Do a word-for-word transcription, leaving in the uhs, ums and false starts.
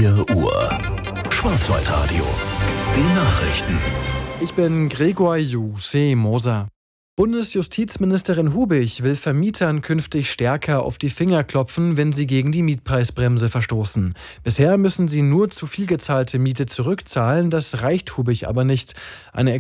vier Uhr. Schwarzwaldradio. Die Nachrichten. Ich bin Gregor Juse Moser. Bundesjustizministerin Hubig will Vermietern künftig stärker auf die Finger klopfen, wenn sie gegen die Mietpreisbremse verstoßen. Bisher müssen sie nur zu viel gezahlte Miete zurückzahlen, das reicht Hubig aber nicht. Eine